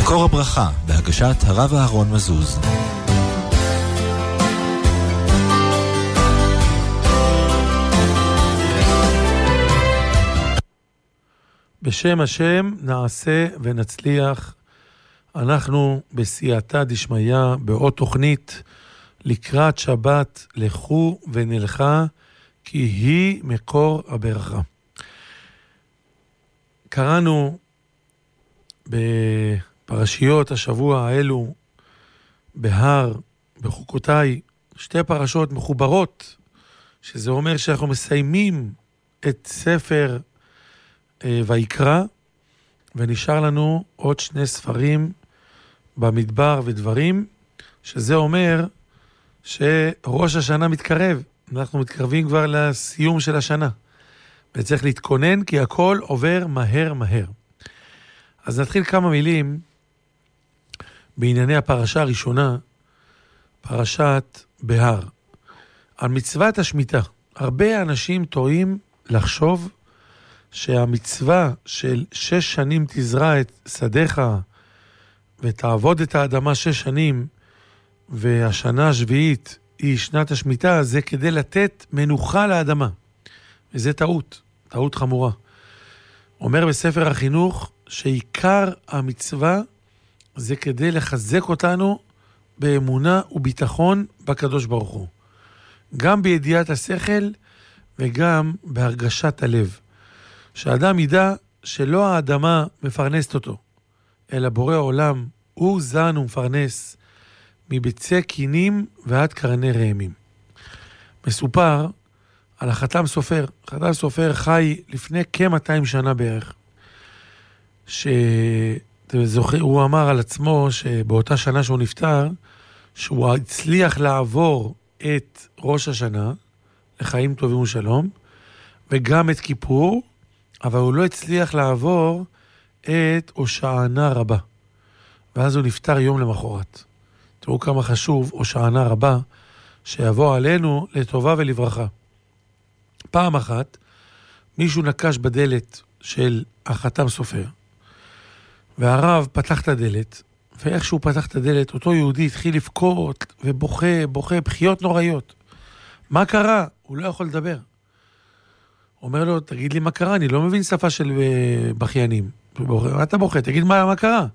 מקור הברכה, בהגשת הרב אהרון מזוז. בשם השם נעשה ונצליח. אנחנו בסייעתא דשמיא, בעוד תוכנית לקראת שבת, לכו ונלכה, כי היא מקור הברכה. קראנו בפרשיות השבוע האלו, בהר, בחוקותיי, שתי פרשות מחוברות, שזה אומר שאנחנו מסיימים את ספר ויקרא, ונשאר לנו עוד שני ספרים במדבר ודברים, שזה אומר שראש השנה מתקרב. אנחנו מתקרבים כבר לסיום של השנה, וצריך להתכונן כי הכל עובר מהר מהר. אז נתחיל כמה מילים בענייני הפרשה הראשונה, פרשת בהר, על מצוות השמיטה. הרבה אנשים טועים לחשוב שהמצווה של 6 שנים תזרע את שדיך ותעבוד את האדמה 6 שנים, והשנה השביעית היא שנת השמיטה, זה כדי לתת מנוחה לאדמה. וזה טעות, טעות חמורה. אומר בספר החינוך שעיקר המצווה זה כדי לחזק אותנו באמונה וביטחון בקדוש ברוך הוא. גם בידיעת השכל וגם בהרגשת הלב. שאדם ידע שלא האדמה מפרנסת אותו, אלא בורא העולם הוא זן ומפרנס מביצי קינים ועד קרני רעמים. מסופר על החתם סופר. החתם סופר חי לפני כ-200 שנה בערך. הוא אמר על עצמו שבאותה שנה שהוא נפטר, שהוא הצליח לעבור את ראש השנה, לחיים טובים ושלום, וגם את כיפור, אבל הוא לא הצליח לעבור את הושענא רבה. ואז הוא נפטר יום למחרת. תראו כמה חשוב הושענא רבה, שיבוא עלינו לטובה ולברכה. פעם אחת, מישהו נקש בדלת של החתם סופר, והרב פתח את הדלת, ואיך שהוא פתח את הדלת, אותו יהודי התחיל לבכות ובוכה, בוכה, בחיות נוראיות. מה קרה? הוא לא יכול לדבר. אומר לו, תגיד לי מה קרה, אני לא מבין שפה של בחיינים. מה אתה בוכה? תגיד מה קרה?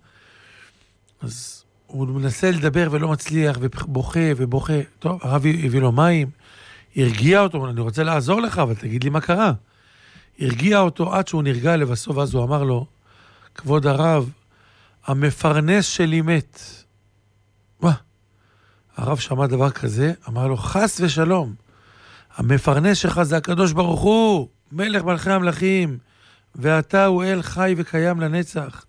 אז הוא מנסה לדבר ולא מצליח, ובוכה ובוכה. טוב, הרב הביא לו מים, הרגיע אותו, אני רוצה לעזור לך, אבל תגיד לי מה קרה. הרגיע אותו עד שהוא נרגע לבסוף, אז הוא אמר לו, כבוד הרב, המפרנס שלי מת. מה? הרב שמע דבר כזה, אמר לו, חס ושלום, המפרנס שלך זה הקדוש ברוך הוא, מלך מלכי המלכים, ואתה הוא אל חי וקיים לנצח.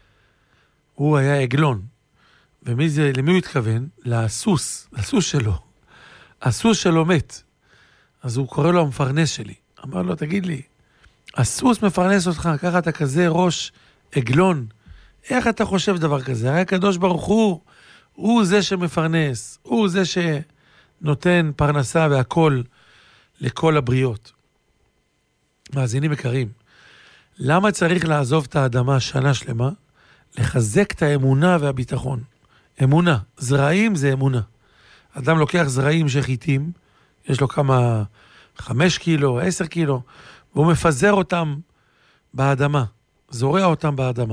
הוא היה עגלון. למי הוא התכוון? לסוס שלו. הסוס שלו מת. אז הוא קורא לו המפרנס שלי. אמר לו, תגיד לי, הסוס מפרנס אותך, ככה אתה כזה ראש עגלון. איך אתה חושב דבר כזה? הרי הקדוש ברוך הוא זה שמפרנס, הוא זה שנותן פרנסה והכל לכל הבריות. מאזינים יקרים, למה צריך לעזוב את האדמה שנה שלמה? לחזק את האמונה והביטחון. אמונה, זרעים זה אמונה. אדם לוקח זרעים שחיתים, יש לו כמה 5 קילו, 10 קילו, והוא מפזר אותם באדמה, זורע אותם באדמה.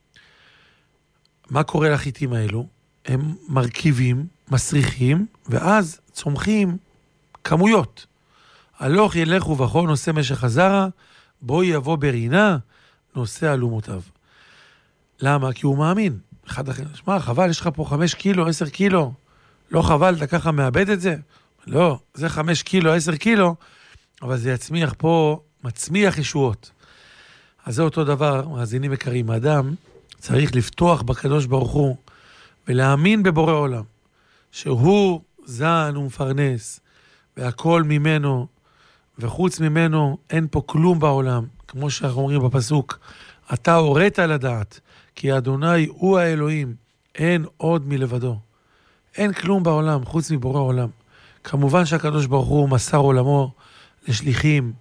מה קורה לחיתים האלו? הם מרכיבים, מסריחים, ואז צומחים כמויות. הלוך ילך ובכל נושא משך הזרע, בו יבוא ברינה, נושא אלומותיו. למה? כי הוא מאמין. שמע, חבל, יש לך פה 5 קילו, 10 קילו. לא חבל, אתה ככה מאבד את זה? לא, זה 5 קילו, 10 קילו, אבל זה יצמיח פה, מצמיח ישועות. אז זה אותו דבר, מאזינים יקרים, האדם צריך לפתוח בקדוש ברוך הוא, ולהאמין בבורא עולם, שהוא זן ומפרנס, והכל ממנו, וחוץ ממנו אין פה כלום בעולם, כמו שאנחנו אומרים בפסוק, אתה הורית לדעת, כי אדוני הוא האלוהים, אין עוד מלבדו. אין כלום בעולם, חוץ מבורא עולם. כמובן שהקדוש ברוך הוא מסר עולמו לשליחים,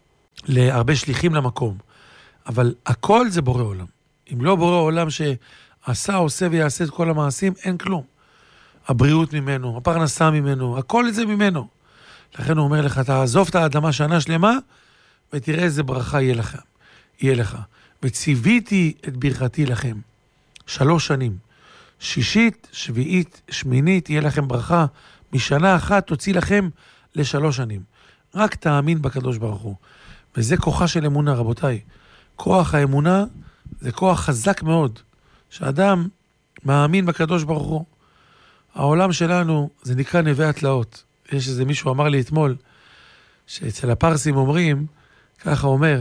להרבה שליחים למקום, אבל הכל זה בורא עולם. אם לא בורא עולם עושה ויעשה את כל המעשים, אין כלום. הבריאות ממנו, הפרנסה ממנו, הכל את זה ממנו. לכן הוא אומר לך, תעזוב את האדמה שנה שלמה, ותראה איזה ברכה יהיה לך. וציוויתי את ברכתי לכם. 3 שנים. 6, 7, 8, יהיה לכם ברכה. משנה אחת תוציא לכם ל3 שנים. רק תאמין בקדוש ברוך הוא. וזה כוחה של אמונה, רבותיי. כוח האמונה זה כוח חזק מאוד. שאדם מאמין בקדוש ברוך הוא. העולם שלנו זה נקרא נווה התלאות. יש איזה מישהו אמר לי אתמול, שאצל הפרסים אומרים, ככה אומר,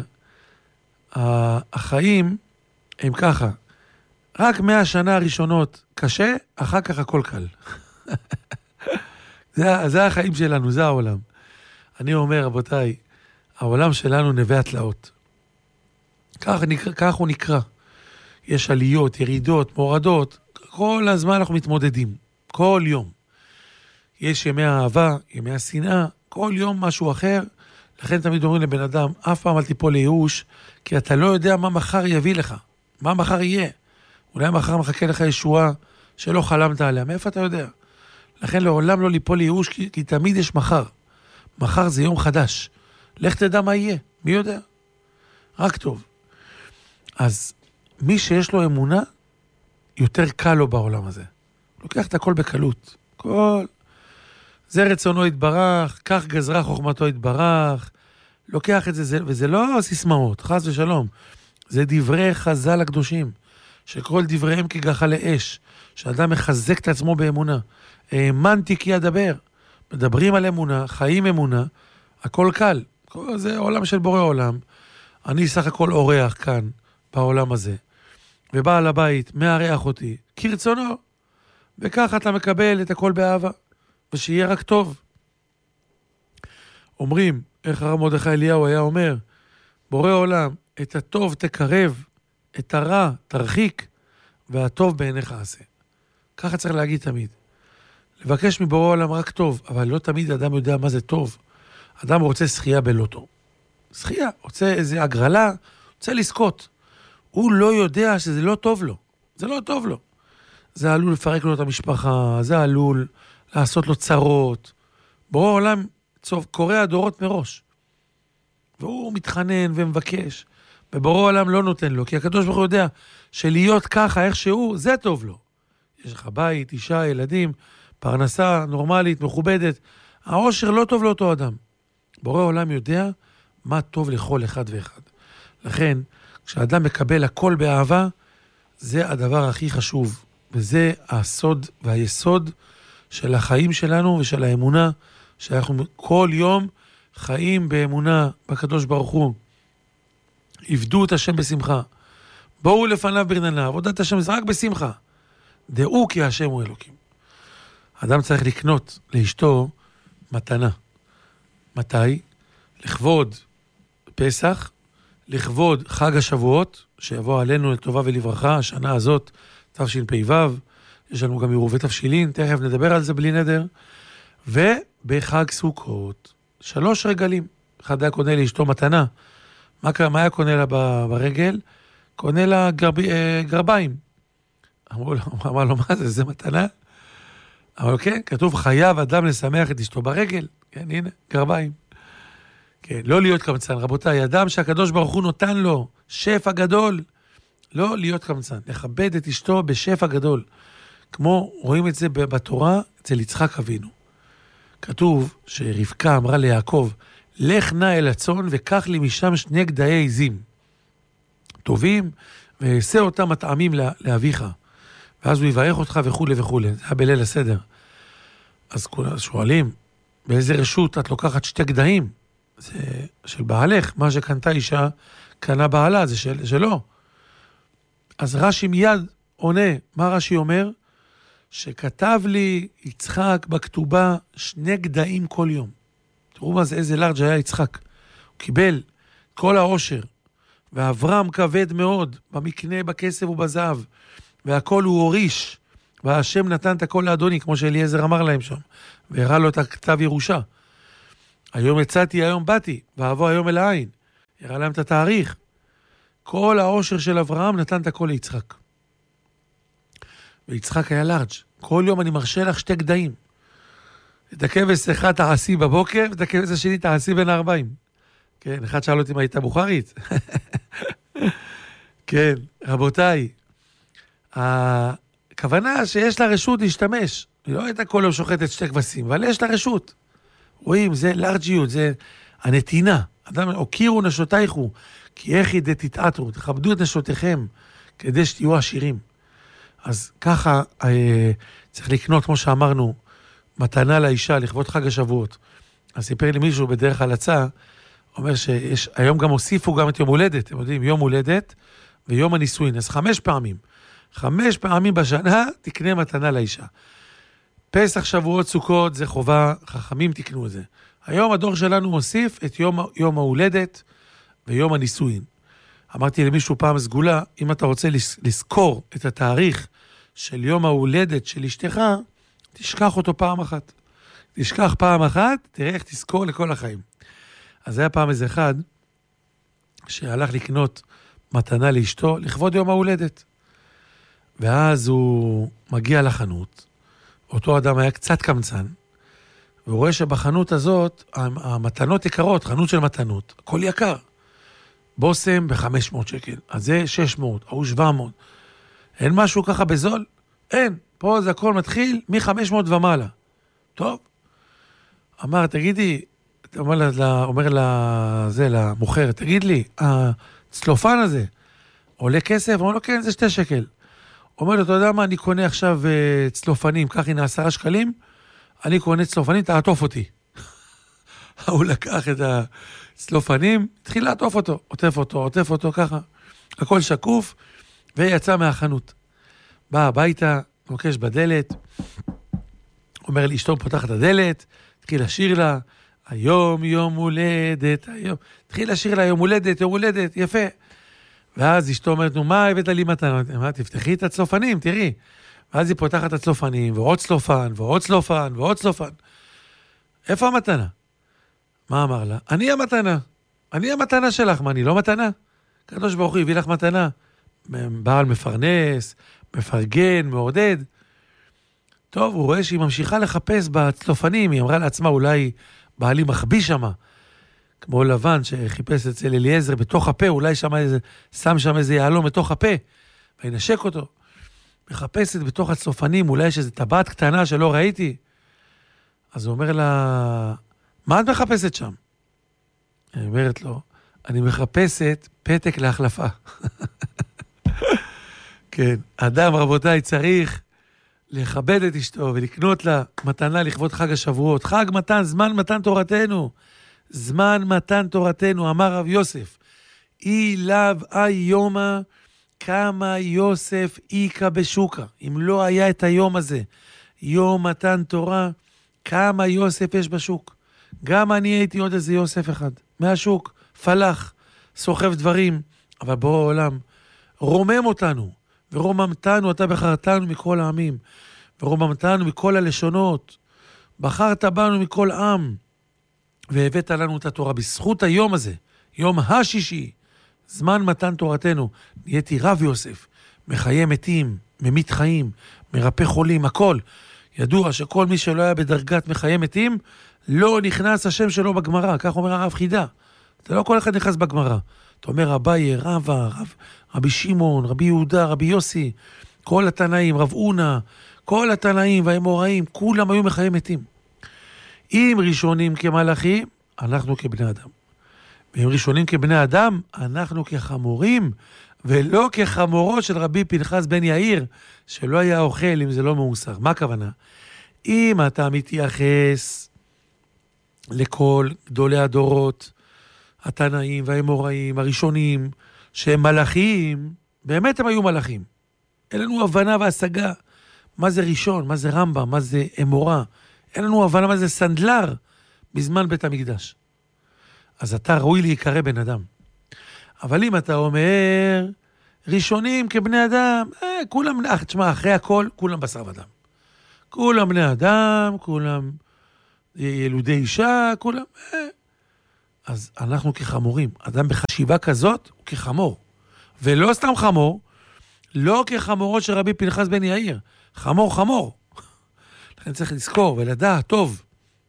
החיים הם ככה, רק 100 שנה הראשונות קשה, אחר כך הכל קל. זה החיים שלנו, זה העולם. אני אומר, רבותיי, העולם שלנו נווה התלאות. כך הוא נקרא. יש עליות, ירידות, מורדות, כל הזמן אנחנו מתמודדים, כל יום. יש ימי האהבה, ימי השנאה, כל יום משהו אחר. לכן תמיד אומרים לבן אדם, אף פעם אל תיפול לייאוש, כי אתה לא יודע מה מחר יביא לך, מה מחר יהיה. אולי מחר מחכה לך ישועה שלא חלמת עליה, מאיפה אתה יודע? לכן לעולם לא ליפול לייאוש, כי תמיד יש מחר. מחר זה יום חדש. לך תדע מה יהיה, מי יודע? רק טוב. אז מי שיש לו אמונה, יותר קל לו בעולם הזה. לוקח את הכל בקלות. זה רצונו יתברך, כך גזרה חוכמתו יתברך, לוקח את זה, וזה לא סיסמאות, חס ושלום. זה דברי חז"ל הקדושים, שכל דבריהם כגחלי לאש, שאדם מחזק את עצמו באמונה. האמנתי כי אדבר. מדברים על אמונה, חיים אמונה, הכל קל. זה עולם של בורא עולם. אני סך הכל אורח כאן, בעולם הזה. ובעל הבית מארח אותי, כרצונו. וככה אתה מקבל את הכל באהבה. ושיהיה רק טוב. אומרים, איך הרב מרדכי אליהו היה אומר, בורא עולם, את הטוב תקרב, את הרע תרחיק, והטוב בעיניך עשה. ככה צריך להגיד תמיד. לבקש מבורא עולם רק טוב, אבל לא תמיד אדם יודע מה זה טוב. אדם רוצה שחייה בלוטו. שחייה, רוצה איזו הגרלה, רוצה לזכות. הוא לא יודע שזה לא טוב לו. זה לא טוב לו. זה עלול לפרק לו את המשפחה, זה עלול לעשות לו צרות. בורא עולם קורא הדורות מראש. והוא מתחנן ומבקש. ובורא עולם לא נותן לו, כי הקדוש ברוך הוא יודע שלהיות ככה, איך שהוא, זה טוב לו. יש לך בית, אישה, ילדים, פרנסה נורמלית, מכובדת. העושר לא טוב לאותו אדם. בורא עולם יודע מה טוב לכל אחד ואחד. לכן, כשאדם מקבל הכל באהבה, זה הדבר הכי חשוב. וזה הסוד והיסוד של החיים שלנו ושל האמונה, שאנחנו כל יום חיים באמונה בקדוש ברוך הוא. עבדו את השם בשמחה. בואו לפניו ברננה, עבודת השם זה רק בשמחה. דעו כי השם הוא אלוקים. אדם צריך לקנות לאשתו מתנה. מתי? לכבוד פסח, לכבוד חג השבועות, שיבוא עלינו לטובה ולברכה, השנה הזאת, תשפ"ו, יש לנו גם עירובי תבשילין, תכף נדבר על זה בלי נדר, ובחג סוכות, 3 רגלים. אחד היה קונה לאשתו מתנה. מה היה קונה לה ברגל? קונה לה גרביים. אמר לו, מה זה? זה מתנה? אבל כן, כתוב, חייב אדם לשמח את אשתו ברגל. כן, הנה, גרביים. כן, לא להיות קמצן. רבותיי, אדם שהקדוש ברוך הוא נותן לו שפע גדול, לא להיות קמצן. לכבד את אשתו בשפע גדול. כמו רואים את זה בתורה, אצל יצחק אבינו. כתוב שרבקה אמרה ליעקב, לך נא אל הצאן וקח לי משם 2 גדיי עזים. טובים, ועשה אותם הטעמים לאביך. ואז הוא יברך אותך וכו' וכו'. זה היה בליל הסדר. אז שואלים, באיזה רשות את לוקחת 2 גדיים? זה של בעלך, מה שקנתה אישה, קנה בעלה, זה שלו. אז רש"י מיד עונה, מה רש"י אומר? שכתב לי יצחק בכתובה 2 גדיים כל יום. תראו מה זה, איזה לארג' היה יצחק. הוא קיבל כל העושר, ואברהם כבד מאוד, במקנה, בכסף ובזהב, והכל הוא הוריש, והשם נתן את הכל לאדוני, כמו שאליעזר אמר להם שם, והראה לו את הכתב ירושה. היום יצאתי, היום באתי, ואבוא היום אל העין. הראה להם את התאריך. כל העושר של אברהם נתן את הכל ליצחק. ויצחק היה לארג'. כל יום אני מרשה לך 2 גדיים. את הכבש אחד תעשי בבוקר, ואת הכבש השני תעשי בין 40. כן, אחד שאל אותי מה הייתה בוכרית. כן, רבותיי, הכוונה שיש לה רשות להשתמש. היא לא הייתה כל יום שוחטת 2 כבשים, אבל יש לה רשות. רואים, זה לארג'יות, זה הנתינה. אדם, הוקירו נשותייכו, כי איך ידי תתעתרו, תכבדו את נשותיכם, כדי שתהיו עשירים. אז ככה צריך לקנות, כמו שאמרנו, מתנה לאישה לכבוד חג השבועות. אז סיפר לי מישהו בדרך הלצה, אומר שהיום גם הוסיפו גם את יום הולדת, אתם יודעים, יום הולדת ויום הנישואין, אז 5 פעמים. 5 פעמים בשנה תקנה מתנה לאישה. פסח, שבועות, סוכות, זה חובה, חכמים תקנו את זה. היום הדור שלנו מוסיף את יום ההולדת ויום הנישואין. אמרתי למישהו פעם סגולה, אם אתה רוצה לזכור את התאריך של יום ההולדת של אשתך, תשכח אותו פעם אחת. תשכח פעם אחת, תראה איך תזכור לכל החיים. אז היה פעם איזה אחד שהלך לקנות מתנה לאשתו לכבוד יום ההולדת. ואז הוא מגיע לחנות, אותו אדם היה קצת קמצן, והוא רואה שבחנות הזאת, המתנות יקרות, חנות של מתנות, הכל יקר. בוסם ב-500 שקל, אז זה 600, או 700. אין משהו ככה בזול? אין. פה זה הכל מתחיל מ-500 ומעלה. טוב. אמר, תגידי, אומר למוכר, תגיד לי, הצלופן הזה עולה כסף? אומר לו, כן, זה 2 שקל. אומר לו, אתה יודע מה, אני קונה עכשיו צלופנים, כך הנה 10 שקלים, אני קונה צלופנים, תעטוף אותי. הוא לקח את הצלופנים, התחיל לעטוף אותו, עוטף אותו ככה, הכל שקוף, ויצא מהחנות. בא הביתה, נוקש בדלת, אומר לי, אשתו פותח את הדלת, התחיל לשיר לה, היום יום הולדת, היום, התחיל לשיר לה, יום הולדת, יפה. ואז אשתו אומרת, נו, מה הבאת לי מתנה? אמרת, תפתחי את הצלופנים, תראי. ואז היא פותחת את הצלופנים, ועוד צלופן, ועוד צלופן, ועוד צלופן. איפה המתנה? מה אמר לה? אני המתנה. אני המתנה שלך, מה, אני לא מתנה? הקדוש ברוך הוא הביא לך מתנה. בעל מפרנס, מפרגן, מעודד. טוב, הוא רואה שהיא ממשיכה לחפש בצלופנים, היא אמרה לעצמה, אולי בעלי מחביא שמה. כמו לבן שחיפש אצל אליעזר בתוך הפה, אולי שם שם איזה יעלום בתוך הפה, וינשק אותו. מחפשת בתוך הצלופנים, אולי יש איזו טבעת קטנה שלא ראיתי. אז הוא אומר לה, מה את מחפשת שם? היא אומרת לו, אני מחפשת פתק להחלפה. כן, אדם, רבותיי, צריך לכבד את אשתו ולקנות לה מתנה לכבוד חג השבועות. חג מתן, זמן מתן תורתנו. זמן מתן תורתנו, אמר רב יוסף, אי לאו אי יומה, כמה יוסף איקה בשוקה. אם לא היה את היום הזה, יום מתן תורה, כמה יוסף יש בשוק. גם אני הייתי עוד איזה יוסף אחד, מהשוק, פלח, סוחב דברים, אבל בורא העולם, רומם אותנו, ורוממתנו, אתה בחרתנו מכל העמים, ורוממתנו מכל הלשונות, בחרת בנו מכל עם, והבאת לנו את התורה בזכות היום הזה, יום השישי, זמן מתן תורתנו, נהייתי רב יוסף, מחיי מתים, ממית חיים, מרפא חולים, הכל. ידוע שכל מי שלא היה בדרגת מחיי מתים, לא נכנס השם שלו בגמרא, כך אומר הרב חידה. אתה לא כל אחד נכנס בגמרא. אתה אומר רבי רבא, רבי שמעון, רבי יהודה, רבי יוסי, כל התנאים, רב אונה, כל התנאים והאמוראים, כולם היו מחיי מתים. אם ראשונים כמלאכים, אנחנו כבני אדם. ואם ראשונים כבני אדם, אנחנו כחמורים, ולא כחמורו של רבי פנחס בן יאיר, שלא היה אוכל אם זה לא מאוסר. מה הכוונה? אם אתה מתייחס לכל גדולי הדורות, התנאים והאמוראים, הראשונים, שהם מלאכים, באמת הם היו מלאכים. אין לנו הבנה והשגה, מה זה ראשון, מה זה רמב"ם, מה זה אמורה. אין לנו הבנה מה זה סנדלר בזמן בית המקדש. אז אתה ראוי להיקרא בן אדם. אבל אם אתה אומר, ראשונים כבני אדם, כולם, תשמע, אחרי הכל, כולם בשר ודם. כולם בני אדם, כולם ילודי אישה, כולם, אז אנחנו כחמורים. אדם בחשיבה כזאת הוא כחמור. ולא סתם חמור, לא כחמורות של רבי פנחס בן יאיר, חמור. לכן צריך לזכור ולדעת טוב,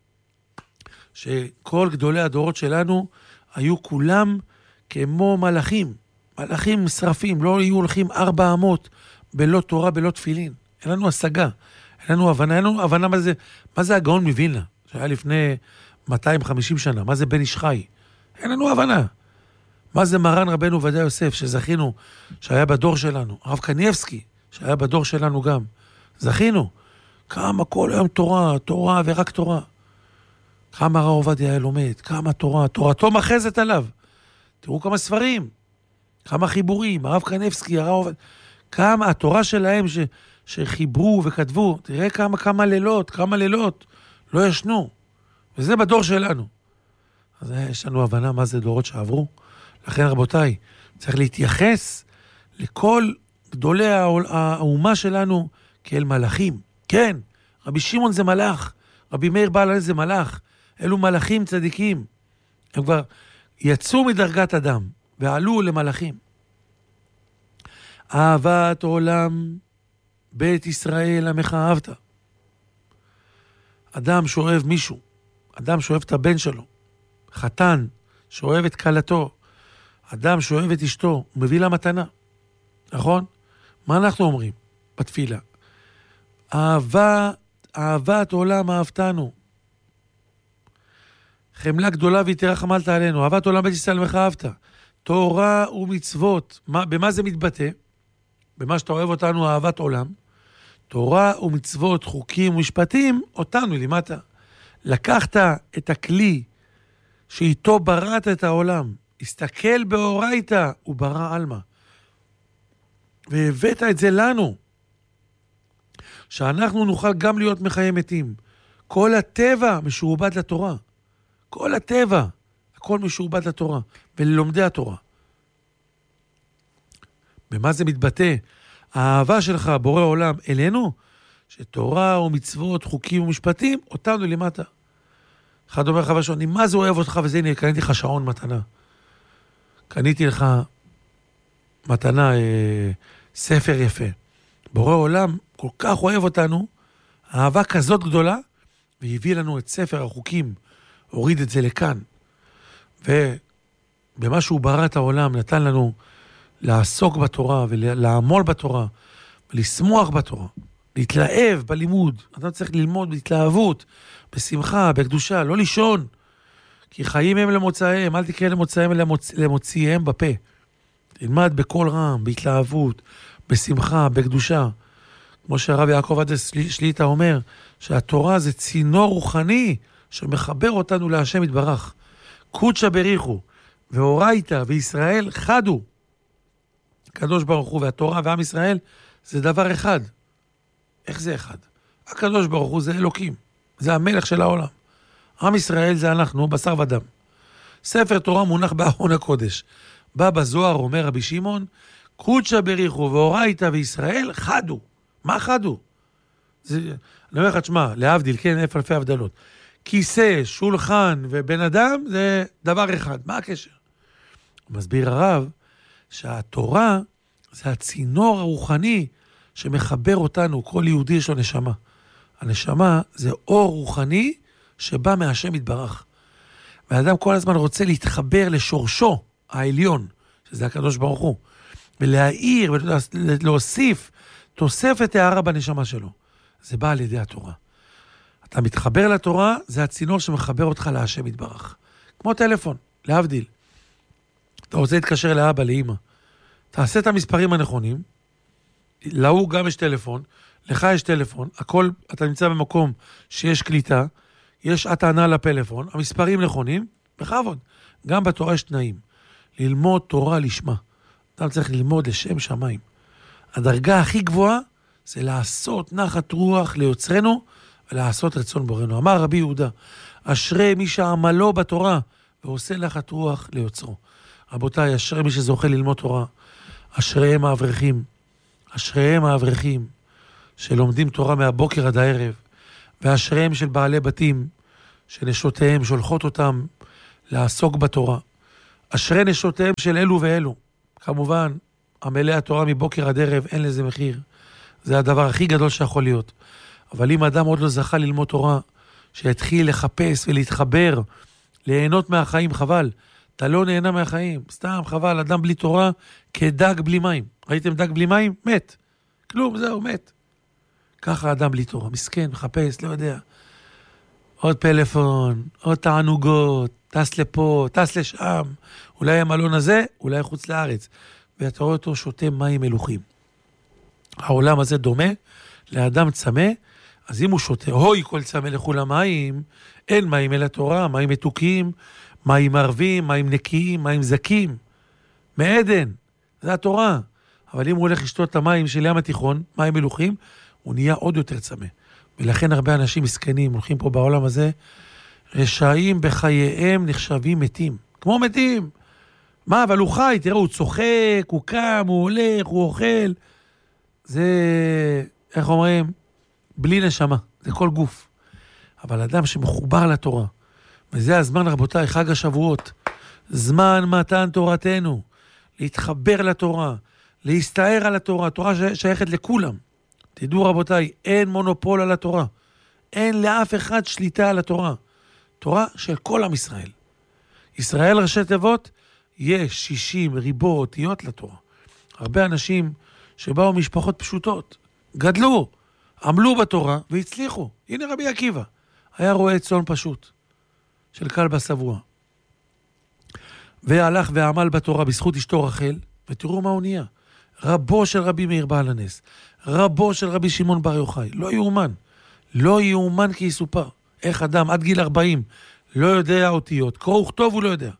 שכל גדולי הדורות שלנו היו כולם כמו מלאכים משרפים, לא היו הולכים 400 בלא תורה, בלא תפילין. אין לנו השגה, אין לנו הבנה מה זה הגאון מווילנה, שהיה לפני 250 שנה, מה זה בן איש חי. אין לנו הבנה. מה זה מרן רבנו עובדיה יוסף, שזכינו, שהיה בדור שלנו, הרב קניבסקי, שהיה בדור שלנו גם. זכינו. כמה כל היום תורה ורק תורה. כמה הרב עובדיה היה לומד, כמה תורתו מחזת עליו. תראו כמה ספרים, כמה חיבורים, הרב קניבסקי, הרב עובדיה, כמה התורה שלהם שחיברו וכתבו, תראה כמה לילות, לא ישנו. וזה בדור שלנו. אז יש לנו הבנה מה זה דורות שעברו. לכן רבותיי, צריך להתייחס לכל גדולי האומה שלנו כאל מלאכים. כן, רבי שמעון זה מלאך, רבי מאיר בעל הנס זה מלאך, אלו מלאכים צדיקים. הם כבר יצאו מדרגת אדם ועלו למלאכים. אהבת עולם בית ישראל עמך אהבת. אדם שאוהב מישהו, אדם שאוהב את הבן שלו, חתן שאוהב את כלתו, אדם שאוהב את אשתו, הוא מביא לה מתנה. נכון? מה אנחנו אומרים בתפילה? אהבת עולם אהבתנו. חמלה גדולה ויתרה חמלת עלינו. אהבת עולם בית ישראל עמך אהבת. תורה ומצוות. במה זה מתבטא? במה שאתה אוהב אותנו אהבת עולם. תורה ומצוות, חוקים ומשפטים, אותנו למטה. לקחת את הכלי שאיתו בראת את העולם. הסתכל באורייתא וברא אלמה. והבאת את זה לנו. שאנחנו נוכל גם להיות מחיי מתים. כל הטבע משועבד לתורה. כל הטבע, הכל משועבד לתורה. וללומדי התורה. במה זה מתבטא? האהבה שלך, בורא עולם, אלינו, שתורה ומצוות, חוקים ומשפטים, אותנו למטה. אחד אומר לך בשעון, מה זה אוהב אותך? וזה, הנה, קניתי לך שעון מתנה. קניתי לך מתנה, ספר יפה. בורא עולם כל כך אוהב אותנו, אהבה כזאת גדולה, והביא לנו את ספר החוקים, הוריד את זה לכאן. ובמה שהוא ברא את העולם, נתן לנו לעסוק בתורה, ולעמול בתורה, ולשמוח בתורה, להתלהב בלימוד. אתה צריך ללמוד בהתלהבות, בשמחה, בקדושה, לא לישון. כי חיים הם למוצאיהם, אל תקרא למוצאיהם, אלא למוציאיהם בפה. תלמד בכל רם, בהתלהבות, בשמחה, בקדושה. כמו שהרב יעקב עדס שליטה אומר, שהתורה זה צינור רוחני שמחבר אותנו להשם יתברך. קודשא בריחו, ואורייתא וישראל חדו. הקדוש ברוך הוא והתורה ועם ישראל זה דבר אחד. איך זה אחד? הקדוש ברוך הוא זה אלוקים, זה המלך של העולם. עם ישראל זה אנחנו, בשר ודם. ספר תורה מונח בארון הקודש. בא בזוהר, אומר רבי שמעון, קודשא בריחו ואורייתא וישראל חדו. מה חדו? אני אומר לך, תשמע, להבדיל, כן, אלפי הבדלות. כיסא, שולחן ובן אדם זה דבר אחד. מה הקשר? מסביר הרב שהתורה זה הצינור הרוחני שמחבר אותנו. כל יהודי יש לו נשמה. הנשמה זה אור רוחני שבא מהשם יתברך. והאדם כל הזמן רוצה להתחבר לשורשו העליון, שזה הקדוש ברוך הוא, ולהאיר ולהוסיף תוספת הערה בנשמה שלו. זה בא על ידי התורה. אתה מתחבר לתורה, זה הצינור שמחבר אותך להשם יתברך. כמו טלפון, להבדיל. אתה רוצה להתקשר לאבא, לאמא. תעשה את המספרים הנכונים, להוא גם יש טלפון, לך יש טלפון, הכל, אתה נמצא במקום שיש קליטה, יש ענה לפלאפון, המספרים נכונים, בכבוד. גם בתורה יש תנאים. ללמוד תורה לשמה. אתה צריך ללמוד לשם שמיים. הדרגה הכי גבוהה זה לעשות נחת רוח ליוצרנו ולעשות רצון בורנו. אמר רבי יהודה, אשרי מי שעמלו בתורה ועושה נחת רוח ליוצרו. רבותיי, אשרי מי שזוכה ללמוד תורה. אשריהם האברכים. אשריהם האברכים שלומדים תורה מהבוקר עד הערב. ואשריהם של בעלי בתים שנשותיהם שולחות אותם לעסוק בתורה. אשרי נשותיהם של אלו ואלו. כמובן, המלא התורה מבוקר עד ערב, אין לזה מחיר. זה הדבר הכי גדול שיכול להיות. אבל אם אדם עוד לא זכה ללמוד תורה, שיתחיל לחפש ולהתחבר, ליהנות מהחיים, חבל. אתה לא נהנה מהחיים, סתם חבל, אדם בלי תורה כדג בלי מים. ראיתם דג בלי מים? מת. כלום, זהו, מת. ככה אדם בלי תורה, מסכן, מחפש, לא יודע. עוד פלאפון, עוד תענוגות, טס לפה, טס לשם, אולי המלון הזה, אולי חוץ לארץ. ואתה רואה אותו שותה מים מלוכים. העולם הזה דומה לאדם צמא, אז אם הוא שותה, הוי כל צמא לכו למים, אין מים אל התורה, מים מתוקים, מים ערבים, מים נקיים, מים זקים, מעדן, זה התורה. אבל אם הוא הולך לשתות את המים של ים התיכון, מים מלוכים, הוא נהיה עוד יותר צמא. ולכן הרבה אנשים מסכנים, הולכים פה בעולם הזה, רשעים בחייהם נחשבים מתים. כמו מתים. מה, אבל הוא חי, תראה, הוא צוחק, הוא קם, הוא הולך, הוא אוכל. זה, איך אומרים? בלי נשמה, זה כל גוף. אבל אדם שמחובר לתורה, וזה הזמן, רבותיי, חג השבועות, זמן מתן תורתנו, להתחבר לתורה, להסתער על התורה, התורה שייכת לכולם. תדעו רבותיי, אין מונופול על התורה. אין לאף אחד שליטה על התורה. תורה של כל עם ישראל. ישראל ראשי תיבות, יש 60 ריבו אותיות לתורה. הרבה אנשים שבאו משפחות פשוטות, גדלו, עמלו בתורה והצליחו. הנה רבי עקיבא, היה רועה צאן פשוט, של כלבא שבוע. והלך ועמל בתורה בזכות אשתו רחל, ותראו מה הוא נהיה. רבו של רבי מאיר בעל הנס, רבו של רבי שמעון בר יוחאי, לא יאומן, לא יאומן כי יסופר. איך אדם עד גיל 40 לא יודע אותיות, קרוא וכתוב הוא לא יודע.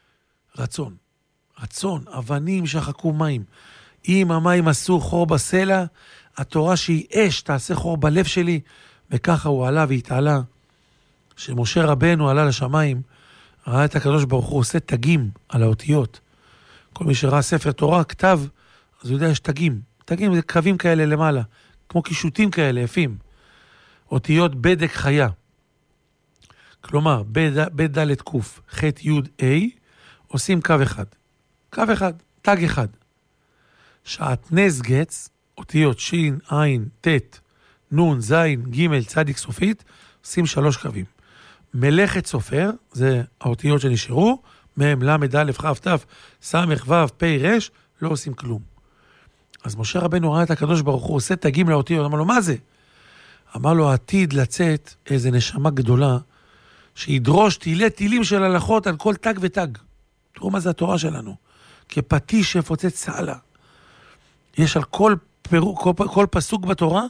רצון, אבנים שחקו מים. אם המים עשו חור בסלע, התורה שהיא אש תעשה חור בלב שלי, וככה הוא עלה והתעלה. שמשה רבנו עלה לשמיים, ראה את הקדוש ברוך הוא עושה תגים על האותיות. כל מי שראה ספר תורה, כתב, אז הוא יודע יש תגים. תגים זה קווים כאלה למעלה, כמו קישוטים כאלה, יפים. אותיות בדק חיה. כלומר, בד ד' קוף, ח' י' ה', עושים קו אחד. קו אחד, תג אחד. שעטנז גץ, אותיות שין, עין, ת', נון, זין, ג', צדיק סופית, עושים 3 קווים. מלאכת סופר, זה האותיות שנשארו, מהם למד א' כ' ת' סמך ו' פ' ר', לא עושים כלום. אז משה רבנו ראה את הקדוש ברוך הוא עושה תגים לאותיות, אמר לו מה זה? אמר לו עתיד לצאת איזה נשמה גדולה, שידרוש תילי תילים של הלכות על כל תג ותג. תראו מה זה התורה שלנו. כפטיש שפוצץ סעלה. יש על כל פסוק בתורה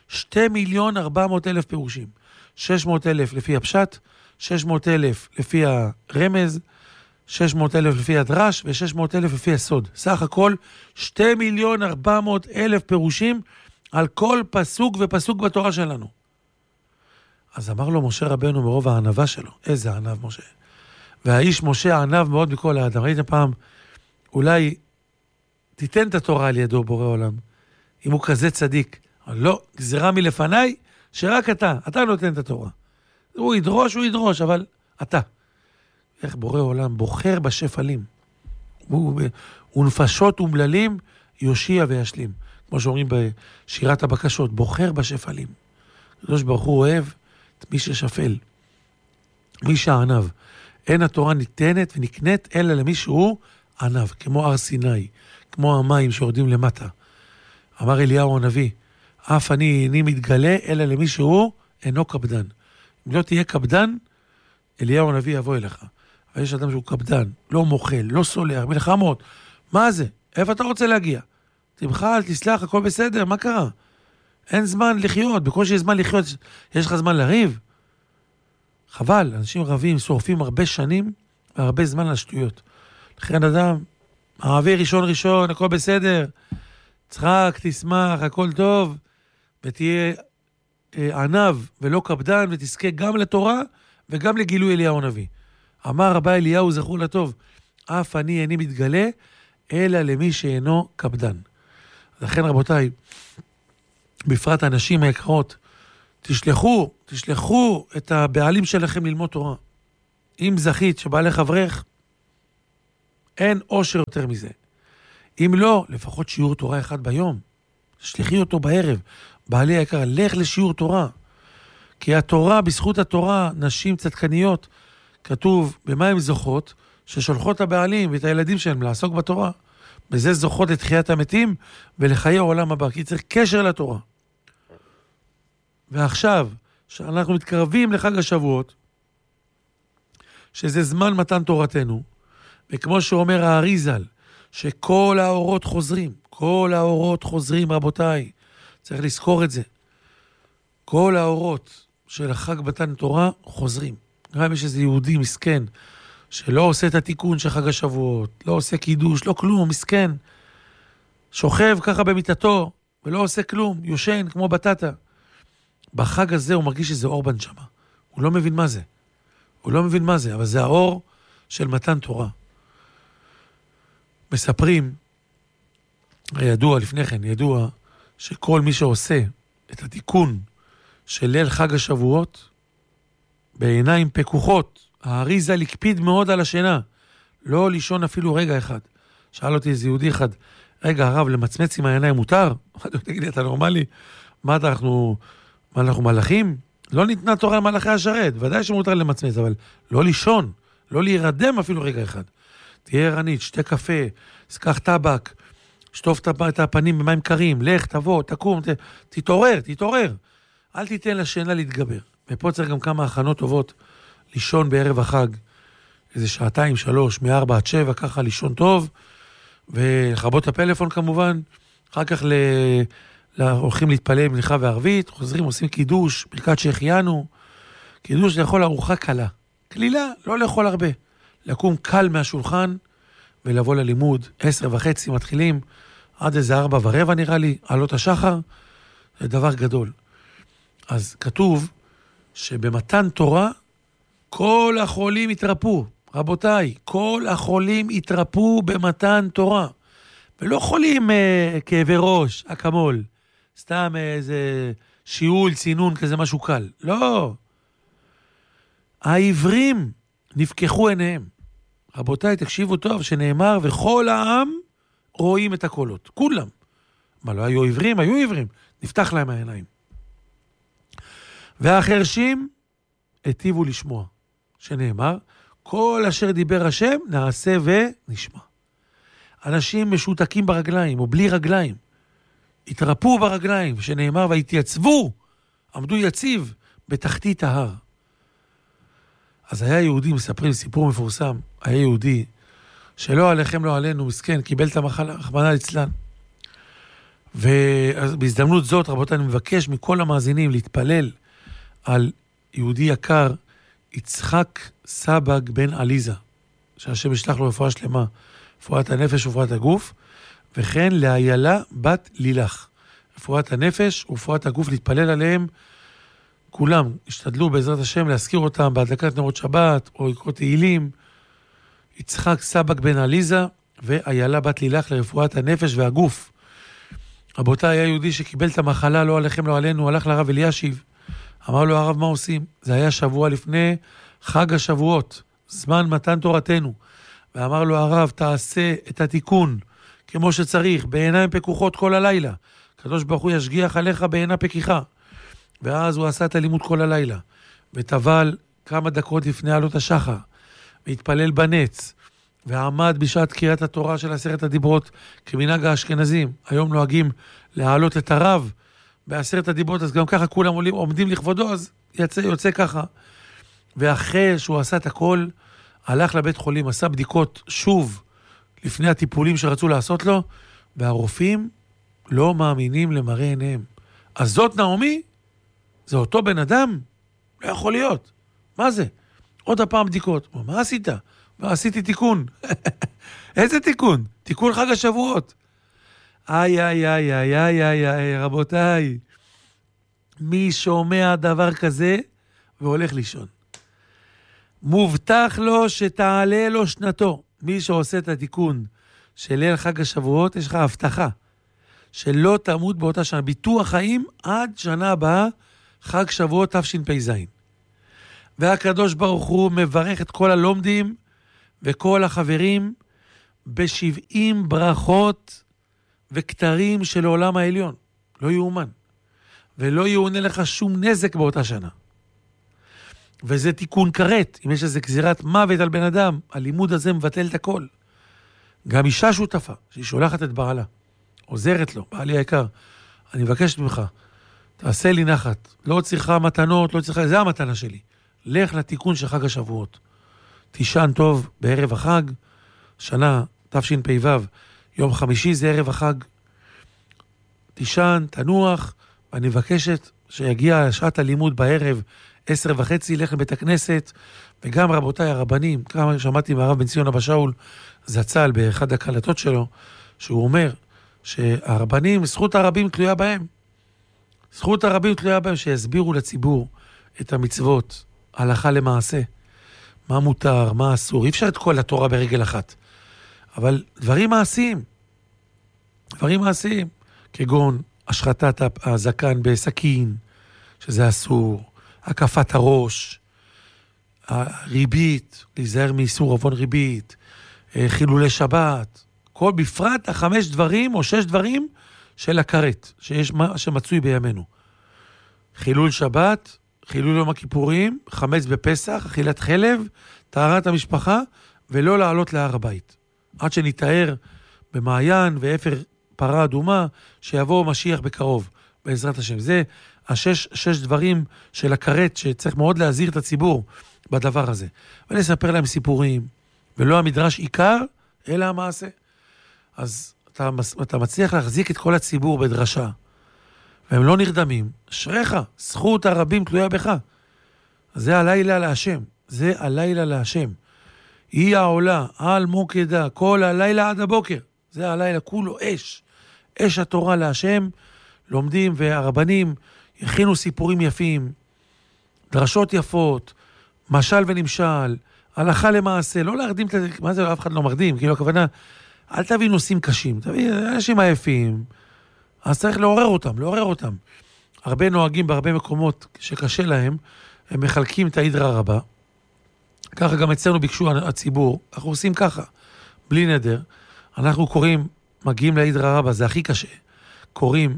2,400,000 פירושים. 600,000 לפי הפשט, 600,000 לפי הרמז, 600,000 לפי הדרש ו600,000 לפי הסוד. סך הכל 2,400,000 פירושים על כל פסוק ופסוק בתורה שלנו. אז אמר לו משה רבנו מרוב הענבה שלו, איזה ענב משה. והאיש משה ענב מאוד מכל האדם. ראיתם פעם, אולי תיתן את התורה על ידו בורא עולם, אם הוא כזה צדיק. אבל לא, גזירה מלפניי, שרק אתה נותן את התורה. הוא ידרוש, אבל אתה. איך בורא עולם בוחר בשפלים. הוא נפשות ומללים, יושיע וישלים. כמו שאומרים בשירת הבקשות, בוחר בשפלים. הקדוש ברוך הוא אוהב את מי ששפל, מי שענב. אין התורה ניתנת ונקנית אלא למי שהוא ענב, כמו הר סיני, כמו המים שיורדים למטה. אמר אליהו הנביא, אף אני איני מתגלה אלא למי שהוא אינו קפדן. אם לא תהיה קפדן, אליהו הנביא יבוא אליך. אבל יש אדם שהוא קפדן, לא מוכל, לא סולח, מלחמות. מה זה? איפה אתה רוצה להגיע? תמחל, תסלח, הכל בסדר, מה קרה? אין זמן לחיות, בקושי זמן לחיות, יש לך זמן לריב? חבל, אנשים רבים, שורפים הרבה שנים והרבה זמן על שטויות. לכן אדם, העביר ראשון, הכל בסדר, צחק, תשמח, הכל טוב, ותהיה ענב ולא קפדן, ותזכה גם לתורה וגם לגילוי אליהו הנביא. אמר רבי אליהו זכור לטוב, אף אני איני מתגלה, אלא למי שאינו קפדן. לכן רבותיי, בפרט האנשים היקרות, תשלחו את הבעלים שלכם ללמוד תורה. אם זכית שבעלך אברך, אין אושר יותר מזה. אם לא, לפחות שיעור תורה אחד ביום. שליחי אותו בערב. בעלי היקר, לך לשיעור תורה. כי התורה, בזכות התורה, נשים צדקניות, כתוב במה הן זוכות, ששולחות הבעלים ואת הילדים שלהם לעסוק בתורה. בזה זוכות לתחיית המתים ולחיי העולם הבא, כי צריך קשר לתורה. ועכשיו, שאנחנו מתקרבים לחג השבועות, שזה זמן מתן תורתנו, וכמו שאומר האריזל, שכל האורות חוזרים, כל האורות חוזרים, רבותיי, צריך לזכור את זה. כל האורות של החג מתן תורה חוזרים. גם יש איזה יהודי מסכן, שלא עושה את התיקון של חג השבועות, לא עושה קידוש, לא כלום, מסכן. שוכב ככה במיטתו, ולא עושה כלום, יושן כמו בטטה. בחג הזה הוא מרגיש שזה אור בנשמה. הוא לא מבין מה זה. הוא לא מבין מה זה, אבל זה האור של מתן תורה. מספרים, ידוע לפני כן, ידוע שכל מי שעושה את התיקון של ליל חג השבועות, בעיניים פקוחות, האריזל הקפיד מאוד על השינה, לא לישון אפילו רגע אחד. שאל אותי איזה יהודי אחד, רגע הרב, למצמץ עם העיניים מותר? תגיד לי, אתה נורמלי? מה אנחנו מלאכים? לא ניתנה תורה למלאכי השרת, ודאי שמותר למצמץ, אבל לא לישון, לא להירדם אפילו רגע אחד. תהיה ערנית, שתה קפה, סקח טבק, שטוף את הפנים במים קרים, לך, תבוא, תקום, תתעורר. אל תיתן לשינה להתגבר. ופה צריך גם כמה הכנות טובות, לישון בערב החג, איזה 2-3, מ-4 עד 7, ככה לישון טוב, ולחבות הפלאפון כמובן, אחר כך הולכים להתפלל מנחה וערבית, חוזרים, עושים קידוש, ברכת שהחיינו, קידוש לאכול ארוחה קלה, כלילה, לא לאכול הרבה, לקום קל מהשולחן, ולבוא ללימוד, 10:30 מתחילים, עד איזה 4:15 נראה לי, עלות השחר, זה דבר גדול. אז כתוב שבמתן תורה, כל החולים יתרפו, רבותיי, כל החולים יתרפו במתן תורה, ולא חולים כאבי ראש, אקמול, סתם איזה שיעול, צינון, כזה משהו קל, לא. העברים נפקחו עיניהם. רבותיי, תקשיבו טוב, שנאמר, וכל העם רואים את הקולות, כולם. מה, לא היו עברים? היו עברים, נפתח להם העיניים. והחרשים היטיבו לשמוע, שנאמר, כל אשר דיבר השם נעשה ונשמע. אנשים משותקים ברגליים או בלי רגליים, התרפו ברגליים, שנאמר, והתייצבו, עמדו יציב בתחתית ההר. אז היה יהודי, מספרים סיפור מפורסם, היה יהודי שלא עליכם לא עלינו, מסכן, קיבל את המחלה, רחמנא ליצלן. ובהזדמנות זאת, רבותיי, אני מבקש מכל המאזינים להתפלל על יהודי יקר, יצחק סבג בן עליזה, שהשם ישלח לו רפואה שלמה, רפואת הנפש ורפואת הגוף, וכן לאיילה בת לילך, רפואת הנפש ורפואת הגוף, להתפלל עליהם. כולם השתדלו בעזרת השם להזכיר אותם בהדלקת נרות שבת או לקרוא תהילים. יצחק סבג בן עליזה ואיילה בת לילך לרפואת הנפש והגוף. רבותיי, היה יהודי שקיבל את המחלה, לא עליכם לא עלינו, הלך לרב אלישיב, אמר לו, הרב, מה עושים? זה היה שבוע לפני חג השבועות, זמן מתן תורתנו. ואמר לו, הרב, תעשה את התיקון כמו שצריך, בעיניים פקוחות כל הלילה. הקדוש ברוך הוא ישגיח עליך בעינה פקיחה. ואז הוא עשה את הלימוד כל הלילה, וטבל כמה דקות לפני עלות השחר, והתפלל בנץ, ועמד בשעת קריאת התורה של 10 הדיברות, כמנהג האשכנזים. היום נוהגים להעלות את הרב ב10 הדיברות, אז גם ככה כולם עומדים לכבודו, אז יוצא ככה. ואחרי שהוא עשה את הכל, הלך לבית חולים, עשה בדיקות שוב, לפני הטיפולים שרצו לעשות לו, והרופאים לא מאמינים למראה עיניהם. אז זאת נעמי, זה אותו בן אדם? לא יכול להיות. מה זה? עוד הפעם בדיקות. מה עשית? עשיתי תיקון. איזה תיקון? תיקון חג השבועות. איי, רבותיי. מי שומע דבר כזה והולך לישון. מובטח לו שתעלה לו שנתו. מי שעושה את התיקון של ליל חג השבועות, יש לך הבטחה שלא תמות באותה שנה. ביטוח חיים עד שנה הבאה, חג שבועות תשפ"ז. והקדוש ברוך הוא מברך את כל הלומדים וכל החברים, ב70 ברכות וכתרים של העולם העליון. לא יאומן. ולא יאונה לך שום נזק באותה שנה. וזה תיקון כרת. אם יש איזה גזירת מוות על בן אדם, הלימוד הזה מבטל את הכל. גם אישה שותפה, שהיא שולחת את בעלה, עוזרת לו, בעלי היקר, אני מבקשת ממך, תעשה לי נחת, לא צריכה מתנות, לא צריכה, זה המתנה שלי. לך לתיקון של חג השבועות. תישן טוב בערב החג, שנה תשפ"ו, יום חמישי זה ערב החג. תישן, תנוח, ואני מבקשת שיגיע שעת הלימוד בערב, 10:30, לך לבית הכנסת, וגם רבותיי הרבנים, כמה שמעתי מהרב בן ציון אבא שאול, זצ"ל באחד הקלטות שלו, שהוא אומר שהרבנים, זכות הרבים תלויה בהם. זכות הרבים תלויה בהם שיסבירו לציבור את המצוות, הלכה למעשה. מה מותר, מה אסור. אי אפשר את כל התורה ברגל אחת. אבל דברים מעשיים. דברים מעשיים. כגון השחטת הזקן בסכין, שזה אסור. הקפת הראש. הריבית, להיזהר מאיסור עוון ריבית. חילולי שבת. כל בפרט 5 דברים או 6 דברים של הכרת, שמצוי בימינו. חילול שבת, חילול יום הכיפורים, חמץ בפסח, אכילת חלב, טהרת המשפחה, ולא לעלות להר הבית. עד שנתאר במעיין ואפר פרה אדומה, שיבוא משיח בקרוב, בעזרת השם. זה 6 דברים של הכרת, שצריך מאוד להזהיר את הציבור בדבר הזה. ולספר להם סיפורים, ולא המדרש עיקר, אלא המעשה. אז אתה מצליח להחזיק את כל הציבור בדרשה, והם לא נרדמים. אשריך, זכות הרבים תלויה בך. זה הלילה להשם. זה הלילה להשם. היא העולה על מוקדה, כל הלילה עד הבוקר. זה הלילה, כולו אש. אש התורה להשם. לומדים והרבנים הכינו סיפורים יפים, דרשות יפות, משל ונמשל, הלכה למעשה. לא להרדים, מה זה? אף אחד לא מרדים, כאילו הכוונה, אל תביא נושאים קשים, תביא אנשים עייפים, אז צריך לעורר אותם. הרבה נוהגים בהרבה מקומות שקשה להם, הם מחלקים את ההידרה רבה, ככה גם אצלנו ביקשו הציבור, אנחנו עושים ככה, בלי נדר, אנחנו קוראים, מגיעים להידרה רבה, זה הכי קשה, קוראים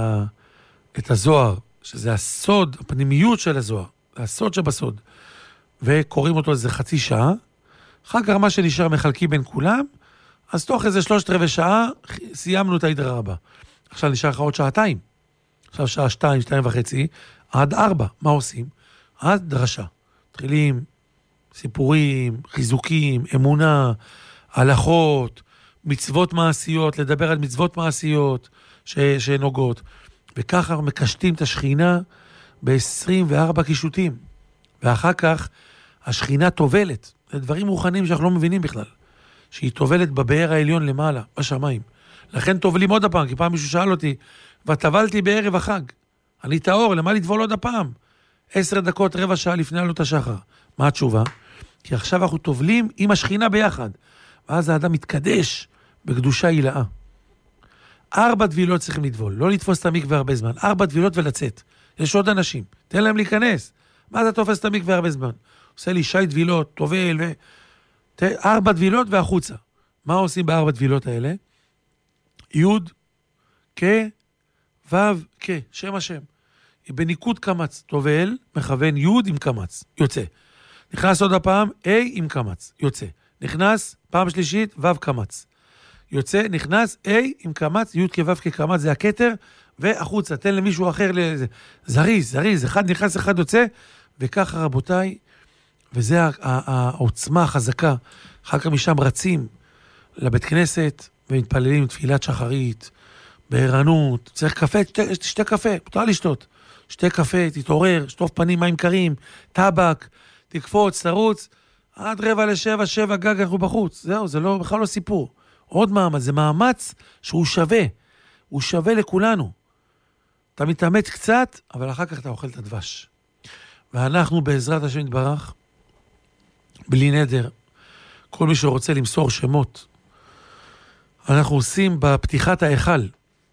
את הזוהר, שזה הסוד, הפנימיות של הזוהר, הסוד שבסוד, וקוראים אותו איזה חצי שעה, אחר כך מה שנשאר מחלקים בין כולם, אז תוך איזה 3/4 שעה, סיימנו את ההידרה רבה. עכשיו נשאר לך עוד 2 שעות. עכשיו שעה 2, 2:30, עד 4. מה עושים? עד דרשה. מתחילים סיפורים, חיזוקים, אמונה, הלכות, מצוות מעשיות, לדבר על מצוות מעשיות שנוגעות. וככה מקשטים את השכינה ב-24 קישוטים. ואחר כך השכינה תובלת. זה דברים מוכנים שאנחנו לא מבינים בכלל. שהיא תובלת בבאר העליון למעלה, בשמיים. לכן תובלים עוד הפעם, כי פעם מישהו שאל אותי, וטבלתי בערב החג. אני טהור, למה לטבול עוד הפעם? 10 דקות, 15 שעה לפני עלות השחר. מה התשובה? כי עכשיו אנחנו טובלים עם השכינה ביחד. ואז האדם מתקדש בקדושה הילאה. 4 טבילות צריכים לטבול, לא לתפוס את המקווה הרבה זמן. 4 טבילות ולצאת. יש עוד אנשים, תן להם להיכנס. מה אתה תופס את המקווה הרבה זמן? עושה לי 6 טבילות, טובל 4 טבילות והחוצה. מה עושים ב4 טבילות האלה? י' כ' ו' כ', שם השם. בניקוד קמץ, טובל, מכוון י' עם קמץ, יוצא. נכנס עוד הפעם, A עם קמץ, יוצא. נכנס, פעם שלישית, ו' קמץ. יוצא, נכנס, A עם קמץ, י' כ' ו' כקמץ, זה הכתר, והחוצה, תן למישהו אחר, זריז, אחד נכנס, אחד יוצא, וככה רבותיי, וזה העוצמה החזקה. אחר כך משם רצים לבית כנסת ומתפללים תפילת שחרית, בערנות, צריך קפה, שתי קפה, מותר לשתות. שתי קפה, תתעורר, שטוף פנים, מים קרים, טבק, תקפוץ, תרוץ, עד 6:45, 7 גג אנחנו בחוץ. זהו, זה לא, בכלל לא סיפור. עוד מאמץ, זה מאמץ שהוא שווה. הוא שווה לכולנו. אתה מתאמץ קצת, אבל אחר כך אתה אוכל את הדבש. ואנחנו בעזרת השם יתברך, בלי נדר, כל מי שרוצה למסור שמות, אנחנו עושים בפתיחת ההיכל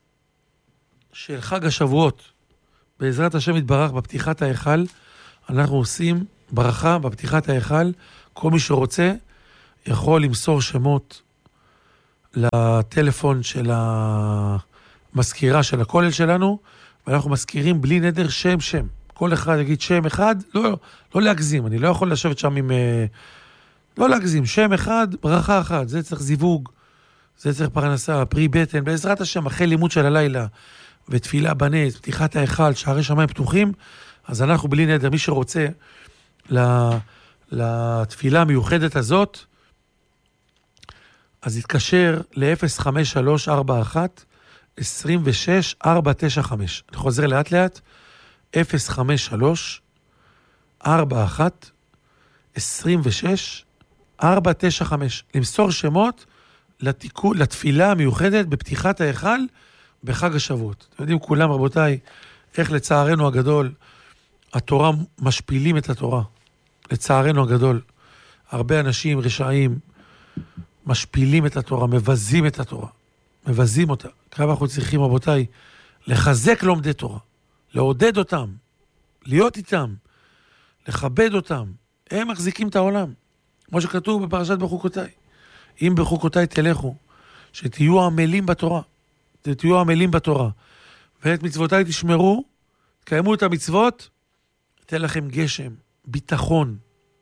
של חג השבועות, בעזרת השם יתברך בפתיחת ההיכל, אנחנו עושים ברכה בפתיחת ההיכל, כל מי שרוצה יכול למסור שמות לטלפון של המזכירה של הכולל שלנו, ואנחנו מזכירים בלי נדר שם. כל אחד יגיד שם אחד, לא להגזים, אני לא יכול לשבת שם עם... לא להגזים, שם אחד, ברכה אחת, זה צריך זיווג, זה צריך פרנסה, פרי בטן, בעזרת השם, אחרי לימוד של הלילה, ותפילה בנס, פתיחת ההיכל, שערי שמיים פתוחים, אז אנחנו בלי נדר, מי שרוצה לתפילה המיוחדת הזאת, אז יתקשר ל-05341-26495. אני חוזר לאט לאט, 053-41-26495. למסור שמות לתפילה המיוחדת בפתיחת ההיכל בחג השבועות. אתם יודעים כולם, רבותיי, איך לצערנו הגדול, התורה משפילים את התורה. לצערנו הגדול, הרבה אנשים רשעים משפילים את התורה, מבזים את התורה, מבזים אותה. כמה אנחנו צריכים, רבותיי, לחזק לומדי תורה, לעודד אותם, להיות איתם, לכבד אותם. הם מחזיקים את העולם. כמו שכתוב בפרשת בחוקותיי. אם בחוקותיי תלכו, שתהיו עמלים בתורה, תהיו עמלים בתורה, ואת מצוותיי תשמרו, תקיימו את המצוות, תן לכם גשם, ביטחון,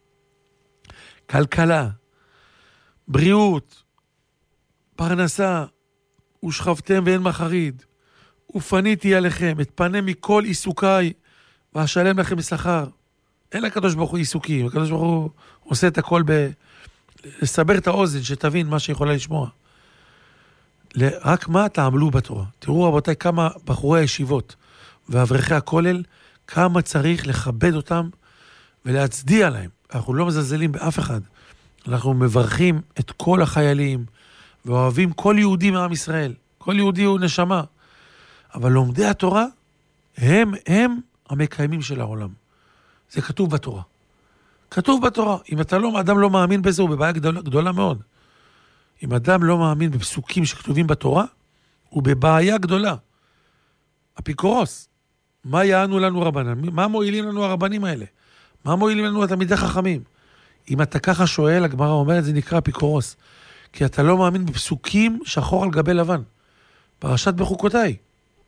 כלכלה, בריאות, פרנסה, ושכבתם ואין מחריד, ופניתי עליכם, אתפנה מכל עיסוקיי, ואשלם לכם שכר. אין לקדוש ברוך הוא עיסוקים, הקדוש ברוך הוא עושה את הכל לסבר את האוזן, שתבין מה שיכולה לשמוע. רק מה תעמלו בתורה. תראו רבותיי כמה בחורי הישיבות ואברכי הכולל, כמה צריך לכבד אותם ולהצדיע להם. אנחנו לא מזלזלים באף אחד. אנחנו מברכים את כל החיילים ואוהבים כל יהודי מעם ישראל. כל יהודי הוא נשמה. אבל לומדי התורה הם המקיימים של העולם. זה כתוב בתורה. כתוב בתורה. אם אדם לא מאמין בזה, הוא בבעיה גדולה מאוד. אם אדם לא מאמין בפסוקים שכתובים בתורה, הוא בבעיה גדולה. אפיקורוס. מה יענו לנו רבנן? מה מועילים לנו הרבנים האלה? מה מועילים לנו התלמידי חכמים? אם אתה ככה שואל, הגמרא אומרת, זה נקרא אפיקורוס. כי אתה לא מאמין בפסוקים שחור על גבי לבן. פרשת בחוקותיי.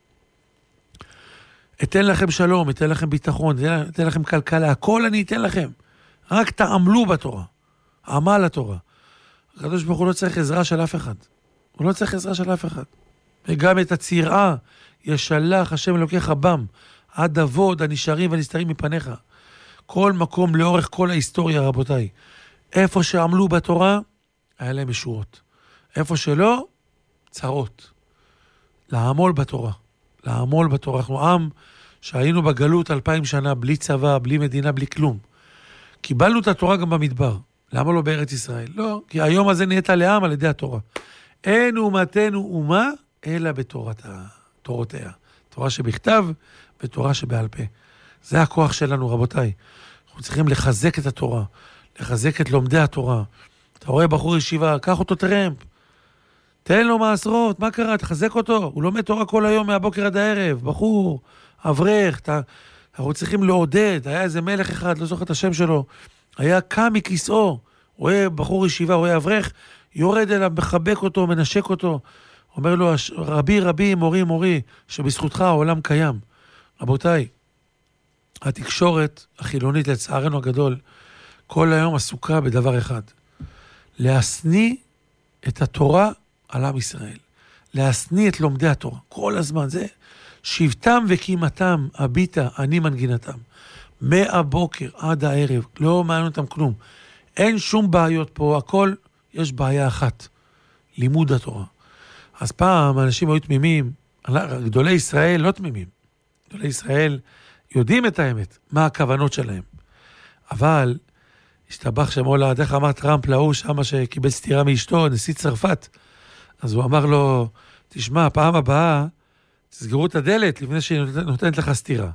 אתן לכם שלום, אתן לכם ביטחון, אתן לכם כלכלה, הכל אני אתן לכם. רק תעמלו בתורה. עמל התורה. הקדוש ברוך הוא לא צריך עזרה של אף אחד. הוא לא צריך עזרה של אף אחד. וגם את הצירעה ישלח השם אלוקיך בם, עד אבוד הנשארים והנסתרים מפניך. כל מקום לאורך כל ההיסטוריה, רבותיי. איפה שעמלו בתורה, היה להם ישועות. איפה שלא, צרות. לעמול בתורה. לעמול בתורה. אנחנו עם שהיינו בגלות 2000 שנה, בלי צבא, בלי מדינה, בלי כלום. קיבלנו את התורה גם במדבר. למה לא בארץ ישראל? לא, כי היום הזה נהייתה לעם על ידי התורה. אין אומתנו אומה, אלא בתורותיה. תורה שבכתב ותורה שבעל פה. זה הכוח שלנו, רבותיי. אנחנו צריכים לחזק את התורה, לחזק את לומדי התורה. אתה רואה בחור ישיבה, קח אותו טרמפ, תן לו מעשרות, מה קרה? תחזק אותו. הוא לומד תורה כל היום מהבוקר עד הערב, בחור, אברך, אנחנו צריכים לעודד. היה איזה מלך אחד, לא זוכר את השם שלו, היה קם מכיסאו, רואה בחור ישיבה, רואה אברך, יורד אליו, מחבק אותו, מנשק אותו, אומר לו, רבי, מורי, שבזכותך העולם קיים. רבותיי, התקשורת החילונית, לצערנו הגדול, כל היום עסוקה בדבר אחד. להסניא את התורה על עם ישראל. להסניא את לומדי התורה. כל הזמן זה. שבטם וקימתם, הביטה, אני מנגינתם. מהבוקר עד הערב, לא מעניין אותם כלום. אין שום בעיות פה, הכל, יש בעיה אחת. לימוד התורה. אז פעם אנשים היו תמימים, גדולי ישראל לא תמימים. גדולי ישראל יודעים את האמת, מה הכוונות שלהם. אבל, השתבח שמו לעד, איך אמר טראמפ להוא שמה שקיבל סתירה מאשתו, נשיא צרפת, אז הוא אמר לו, תשמע, פעם הבאה, תסגרו את הדלת לפני שהיא נותנת לך סתירה.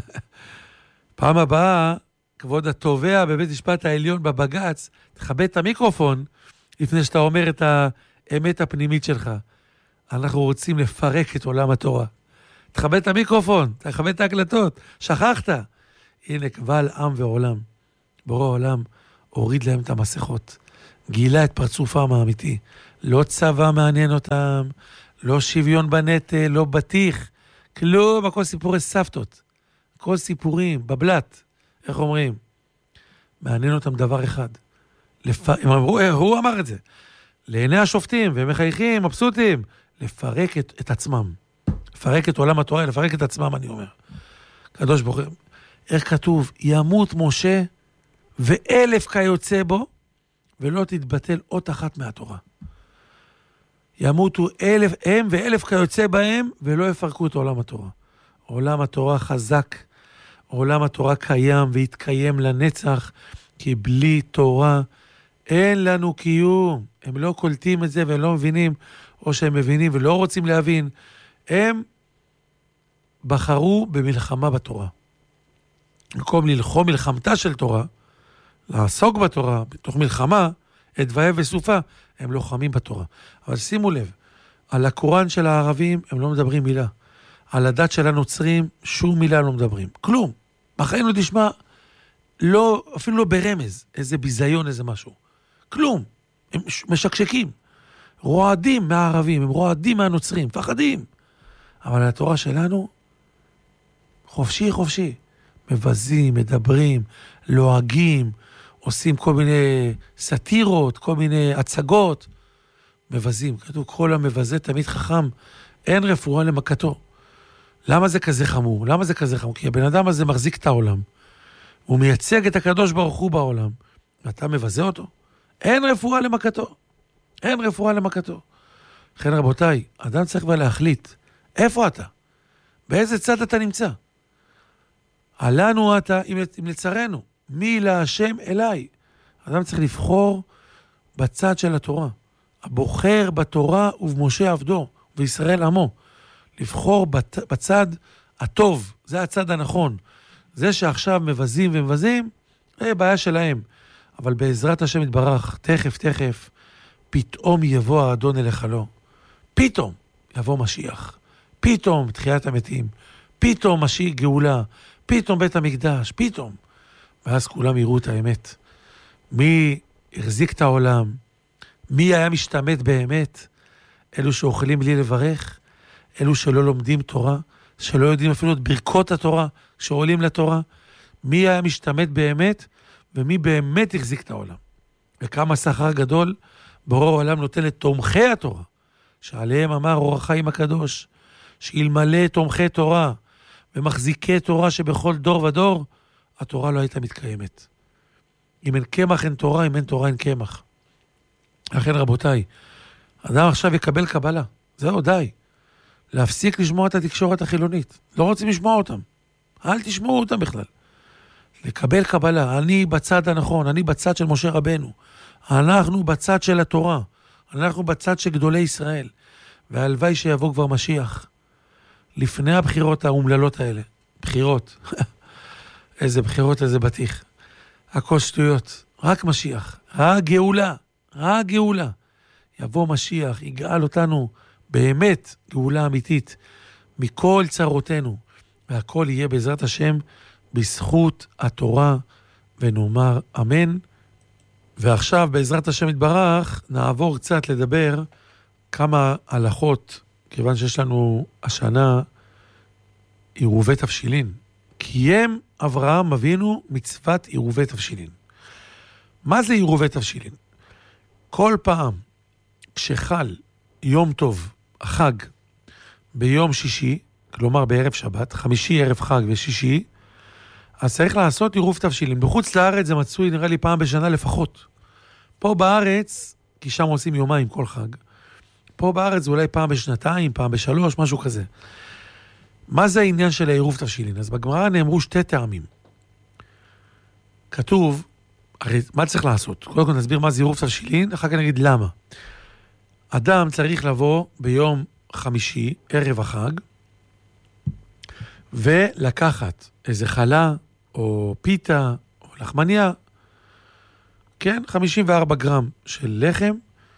פעם הבאה, כבוד התובע בבית משפט העליון בבגץ, תכבד את המיקרופון לפני שאתה אומר את האמת הפנימית שלך. אנחנו רוצים לפרק את עולם התורה. תכבד את המיקרופון, תכבד את ההקלטות, שכחת. הנה קבל עם ועולם. בורא העולם הוריד להם את המסכות. גילה את פרצופם האמיתי. לא צבא מעניין אותם, לא שוויון בנטל, לא בטיח, כלום, הכל סיפורי סבתות. הכל סיפורים, בבלט, איך אומרים? מעניין אותם דבר אחד. הם אמרו, הוא אמר את זה. לעיני השופטים, והם מחייכים, מבסוטים, לפרק את עצמם. לפרק את עולם התורה, לפרק את עצמם, אני אומר. קדוש ברוך הוא, איך כתוב? ימות משה ו1,000 כיוצא בו, ולא תתבטל אות אחת מהתורה. ימותו 1,000 הם ו1,000 כיוצא בהם, ולא יפרקו את עולם התורה. עולם התורה חזק, עולם התורה קיים והתקיים לנצח, כי בלי תורה אין לנו קיום. הם לא קולטים את זה ולא מבינים, או שהם מבינים ולא רוצים להבין. הם בחרו במלחמה בתורה. במקום ללחום מלחמתה של תורה, לעסוק בתורה, בתוך מלחמה, את דבעי וסופה, הם לוחמים בתורה. אבל שימו לב, על הקוראן של הערבים הם לא מדברים מילה. על הדת של הנוצרים שום מילה לא מדברים. כלום. בחיינו תשמע, לא, אפילו לא ברמז, איזה ביזיון, איזה משהו. כלום. הם משקשקים. רועדים מהערבים, הם רועדים מהנוצרים, פחדים. אבל על התורה שלנו, חופשי, חופשי. מבזים, מדברים, לועגים, עושים כל מיני סטירות, כל מיני הצגות, מבזים. כתוב, כל המבזה תמיד חכם, אין רפואה למכתו. למה זה כזה חמור? למה זה כזה חמור? כי הבן אדם הזה מחזיק את העולם, הוא מייצג את הקדוש ברוך הוא בעולם, ואתה מבזה אותו? אין רפואה למכתו. אין רפואה למכתו. לכן רבותיי, אדם צריך כבר להחליט, איפה אתה? באיזה צד אתה נמצא? עלינו אתה אם לצרנו, מי להשם אליי. אדם צריך לבחור בצד של התורה. הבוחר בתורה ובמשה עבדו, וישראל עמו. לבחור בצד הטוב, זה הצד הנכון. זה שעכשיו מבזים ומבזים, זה בעיה שלהם. אבל בעזרת השם יתברך, תכף, פתאום יבוא האדון אל החלו. פתאום יבוא משיח. פתאום תחיית המתים. פתאום משיח גאולה. פתאום בית המקדש. פתאום. ואז כולם יראו את האמת. מי החזיק את העולם? מי היה משתמט באמת? אלו שאוכלים בלי לברך? אלו שלא לומדים תורה? שלא יודעים אפילו את ברכות התורה? שעולים לתורה? מי היה משתמט באמת? ומי באמת החזיק את העולם? וכמה שכר גדול ברור העולם נותן לתומכי התורה, שעליהם אמר אור החיים הקדוש, שאלמלא תומכי תורה ומחזיקי תורה שבכל דור ודור, התורה לא הייתה מתקיימת. אם אין קמח אין תורה, אם אין תורה אין קמח. לכן רבותיי, אדם עכשיו יקבל קבלה, זהו די. להפסיק לשמוע את התקשורת החילונית, לא רוצים לשמוע אותם, אל תשמעו אותם בכלל. לקבל קבלה, אני בצד הנכון, אני בצד של משה רבנו, אנחנו בצד של התורה, אנחנו בצד של גדולי ישראל, והלוואי שיבוא כבר משיח, לפני הבחירות האומללות האלה, בחירות, איזה בחירות, איזה בטיח, הכל שטויות, רק משיח, הגאולה, יבוא משיח, יגאל אותנו באמת גאולה אמיתית, מכל צרותינו, והכל יהיה בעזרת השם, בזכות התורה, ונאמר אמן. ועכשיו בעזרת השם יתברך נעבור קצת לדבר כמה הלכות, כיוון שיש לנו השנה עירובי תבשילין. קיים אברהם אבינו מצוות עירובי תבשילין. מה זה עירובי תבשילין? כל פעם כשחל יום טוב, החג, ביום שישי, כלומר בערב שבת, חמישי ערב חג ושישי, אז צריך לעשות עירוב תבשילין. בחוץ לארץ זה מצוי נראה לי פעם בשנה לפחות. פה בארץ, כי שם עושים יומיים כל חג, פה בארץ זה אולי פעם בשנתיים, פעם בשלוש, משהו כזה. מה זה העניין של העירוב תבשילין? אז בגמרא נאמרו שתי טעמים. כתוב, הרי מה צריך לעשות? קודם כל נסביר מה זה עירוב תבשילין, אחר כך נגיד למה. אדם צריך לבוא ביום חמישי, ערב החג, ולקחת איזה חלה, או פיתה, או לחמניה, כן, 54 גרם של לחם,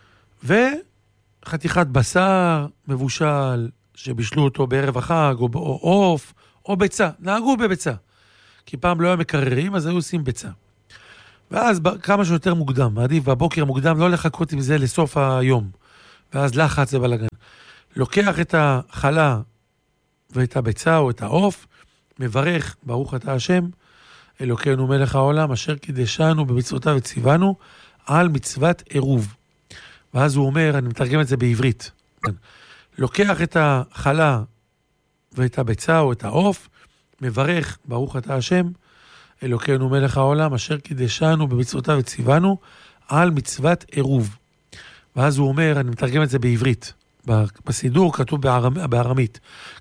וחתיכת בשר מבושל, שבישלו אותו בערב החג, או עוף, או ביצה, נהגו בביצה. כי פעם לא היה מקררים, אז היו עושים ביצה. ואז כמה שיותר מוקדם, מעדיף בבוקר מוקדם, לא לחכות עם זה לסוף היום. ואז לחץ זה בלגן. לוקח את החלה ואת הביצה או את העוף, מברך, ברוך אתה השם, אלוקינו מלך העולם, אשר קידשנו במצוותיו וציוונו, על מצוות עירוב. ואז הוא אומר, אני מתרגם את זה בעברית, לוקח את החלה ואת הביצה או את העוף, מברך, ברוך אתה השם, אלוקינו מלך העולם, אשר קידשנו במצוותיו וציוונו, על מצוות עירוב. ואז הוא אומר, אני מתרגם את זה בעברית, בסידור כתוב בארמית,